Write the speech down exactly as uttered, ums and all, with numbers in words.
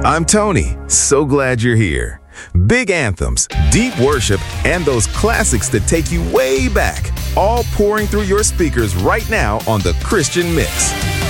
I'm Tony. So glad you're here. Big anthems, deep worship, and those classics that take you way back, all pouring through your speakers right now on The Christian Mix.